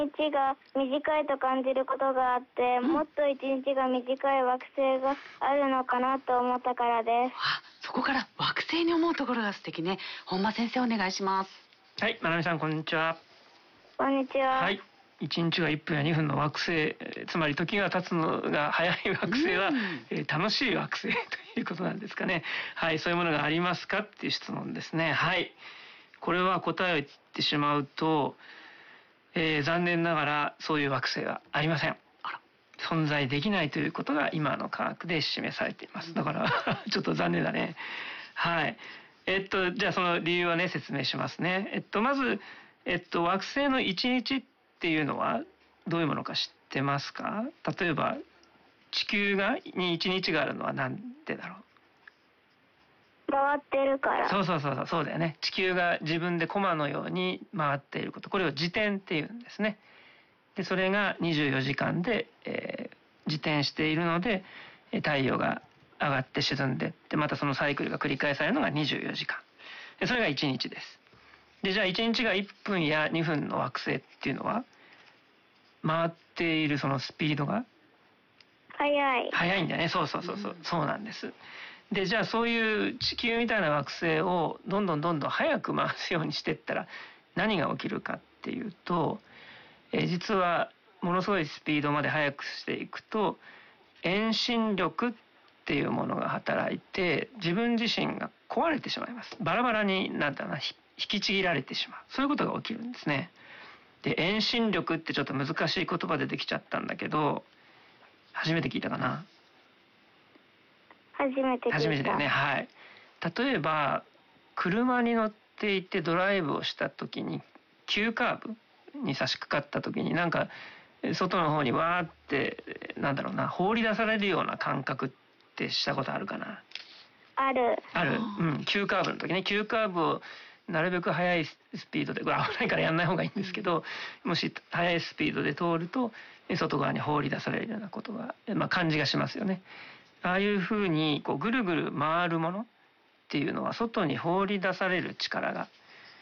日が短いと感じることがあって、もっと一日が短い惑星があるのかなと思ったからです。 そこから惑星に思うところが素敵ね。本間先生お願いします。 はい、まなみさんこんにちは。 こんにちは。 はい、1日が1分や2分の惑星、つまり時が経つのが早い惑星は、楽しい惑星ということなんですかね。はい、そういうものがありますかっていう質問ですね。はい、これは答えを言ってしまうと、残念ながらそういう惑星はありません。存在できないということが今の科学で示されています。だからちょっと残念だね。はい。じゃあその理由はね説明しますね。まず惑星の一日っていうのはどういうものか知ってますか？例えば地球に一日があるのはなんでだろう？ 回ってるから。 そうだよね。地球が自分でコマのように回っていること、これを自転っていうんですね。でそれが24時間で、自転しているので太陽が上がって沈んでってまたそのサイクルが繰り返されるのが24時間で、それが1日です。でじゃあ1日が1分や2分の惑星っていうのは回っているそのスピードが速いんだよね。そうなんです。でじゃあそういう地球みたいな惑星をどんどん早く回すようにしていったら何が起きるかっていうと、実はものすごいスピードまで速くしていくと遠心力っていうものが働いて自分自身が壊れてしまいます。バラバラに引きちぎられてしまう、そういうことが起きるんですね。で遠心力ってちょっと難しい言葉出てきちゃったんだけど、初めて聞いたかな？ 初めてだよね。はい。例えば車に乗っていてドライブをした時に急カーブに差し掛かった時になんか外の方にわーって放り出されるような感覚ってしたことあるかな？ ある。 急カーブの時ね、急カーブをなるべく速いスピードで、これ危ないからやんない方がいいんですけど、もし速いスピードで通ると外側に放り出されるようなことが、感じがしますよね。ああいうふうにこうぐるぐる回るものっていうのは外に放り出される力が、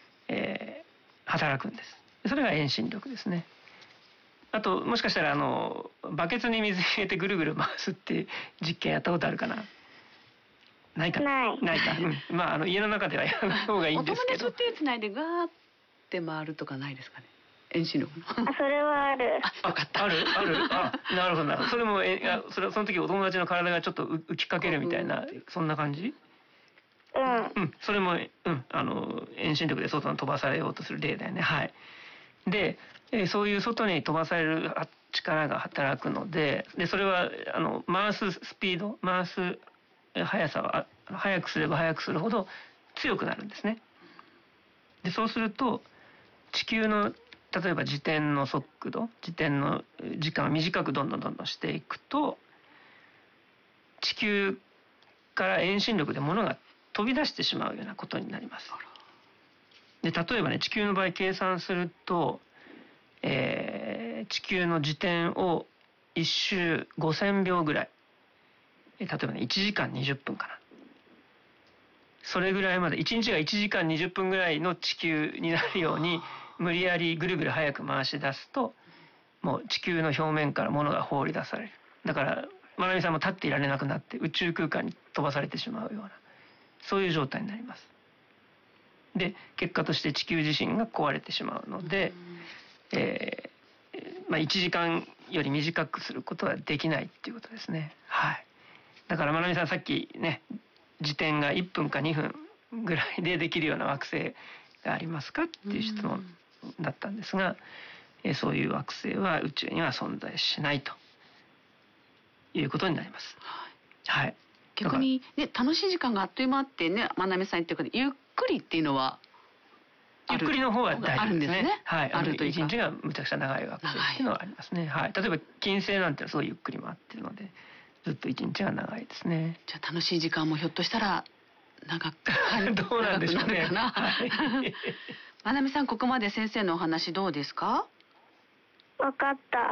働くんです。それが遠心力ですね。あともしかしたらバケツに水入れてぐるぐる回すって実験やったことあるかな？ないか。家の中ではやらない方がいいんですけど。 お友達と手つないでガーって回るとかないですかね？遠心力の。 それはある。 分かった。 ある。なるほど。それもその時お友達の体がちょっと浮きかけるみたいな、そんな感じ？それも遠心力で外に飛ばされようとする例だよね。はい。でそういう外に飛ばされる力が働くので、それは回すスピード、回す速さは速くすれば速くするほど強くなるんですね。でそうすると地球の例えば自転の速度、自転の時間を短くどんどんしていくと地球から遠心力で物が飛び出してしまうようなことになります。で例えばね、地球の場合計算すると、地球の自転を1周5000秒ぐらい、例えばね1時間20分かな、それぐらいまで1日が1時間20分ぐらいの地球になるように無理やりぐるぐる早く回し出すともう地球の表面から物が放り出される。だからまなみさんも立っていられなくなって宇宙空間に飛ばされてしまうような、そういう状態になります。で結果として地球自身が壊れてしまうので、1時間より短くすることはできないっていうことですね。はい。だからまなみさんさっきね、自転が1分か2分ぐらいでできるような惑星がありますかっていう質問だったんですが、そういう惑星は宇宙には存在しないということになります。はい。 逆にね、楽しい時間があっという間ってね、まなみさん言ってるけど、ゆっくりっていうのはゆっくりの方は大丈夫ですね。はい。 あるというか、 一日がむちゃくちゃ長い惑星っていうのはありますね。はい。例えば金星なんてすごいゆっくり回ってるので、ずっと一日が長いですね。 じゃあ楽しい時間もひょっとしたら長くどうなんでしょうね。 まなみさん、ここまで先生のお話どうですか？ 分かった。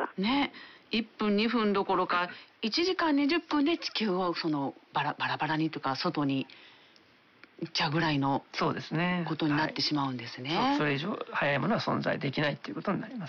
ね、1分2分どころか1時間20分で地球をバラバラにというか外に行っちゃうぐらいのことになってしまうんですね。 それ以上早いものは存在できないということになります。